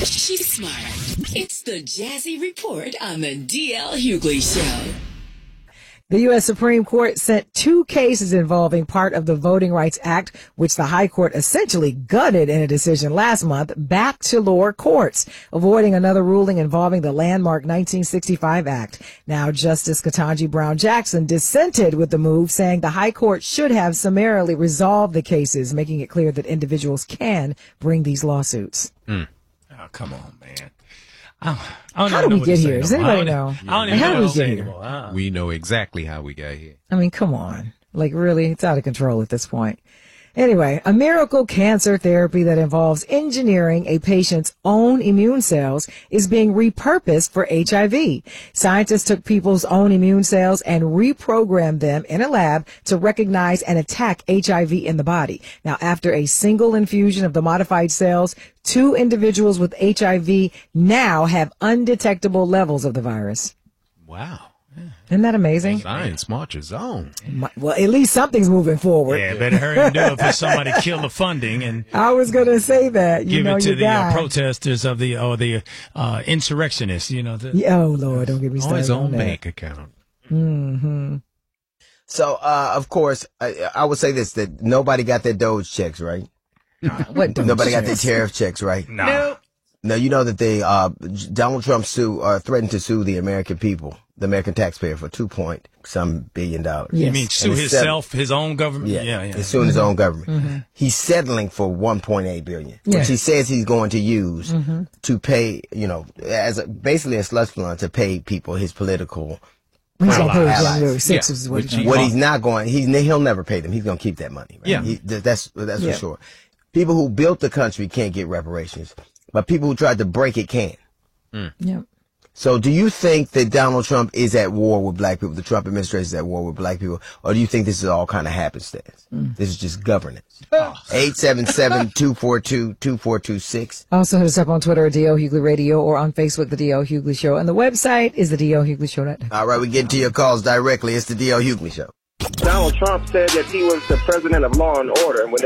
She's smart. It's the Jazzy Report on the DL Hughley Show. The U.S. Supreme Court sent 2 cases involving part of the Voting Rights Act, which the High Court essentially gutted in a decision last month, back to lower courts, avoiding another ruling involving the landmark 1965 Act. Now, Justice Ketanji Brown Jackson dissented with the move, saying the High Court should have summarily resolved the cases, making it clear that individuals can bring these lawsuits. Oh, come on, man. How did we get here? Does anybody know? I don't even How know did what we to get say here? anymore. We know exactly how we got here. I mean, come on. Like, really? It's out of control at this point. Anyway, a miracle cancer therapy that involves engineering a patient's own immune cells is being repurposed for HIV. Scientists took people's own immune cells and reprogrammed them in a lab to recognize and attack HIV in the body. Now, after a single infusion of the modified cells, 2 individuals with HIV now have undetectable levels of the virus. Wow. Isn't that amazing? Science marches on. Well, at least something's moving forward. Yeah, better hurry and do it before somebody kill the funding and I was going to say that. give it to your the guy. protesters of the insurrectionists. You know, Oh, Lord, don't get me On started his on own that. bank account. Mm-hmm. So, of course, I would say this, that nobody got their Doge checks, right? What don't Nobody you got their say? tariff checks, right? nah. No, you know that they, Donald Trump threatened to sue the American people, the American taxpayer, for $2 billion. Yes. You mean sue And himself, his own government? Yeah, Yeah. he's suing his own government. He's settling for $1.8 billion, Yeah. which he says he's going to use to pay, basically a slush fund to pay people his political. He's going to pay allies. January 6th, Yeah, is what which he's he- What he's not going, he'll never pay them. He's going to keep that money. Right? Yeah. That's Yeah. for sure. People who built the country can't get reparations, but people who tried to break it can. Yep. So do you think that Donald Trump is at war with black people, the Trump administration is at war with black people, or do you think this is all kind of happenstance? This is just governance. 877-242-2426. Also hit us up on Twitter at D.L. Hughley Radio or on Facebook, The D.L. Hughley Show. And the website is the DLHughleyShow.net. All right, we get to your calls directly. It's the D.L. Hughley Show. Donald Trump said that he was the president of law and order. And when